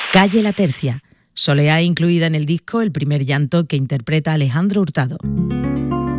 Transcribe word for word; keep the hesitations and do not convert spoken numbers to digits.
Calle La Tercia. Soleá incluida en el disco El primer llanto que interpreta Alejandro Hurtado.